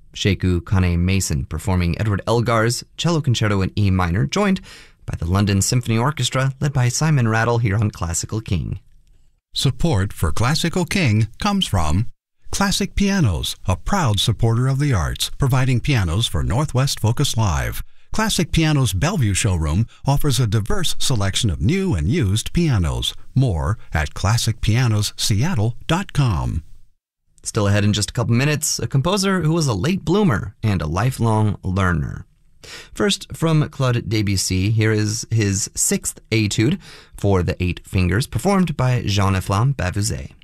Sheku Kane Mason performing Edward Elgar's Cello Concerto in E minor, joined by the London Symphony Orchestra led by Simon Rattle here on Classical King. Support for Classical King comes from Classic Pianos, a proud supporter of the arts, providing pianos for Northwest Focus Live. Classic Pianos Bellevue showroom offers a diverse selection of new and used pianos. More at classicpianosseattle.com. Still ahead in just a couple minutes, a composer who was a late bloomer and a lifelong learner. First, from Claude Debussy, here is his 6th Etude for the 8 fingers, performed by Jean-Efflam Bavuzet.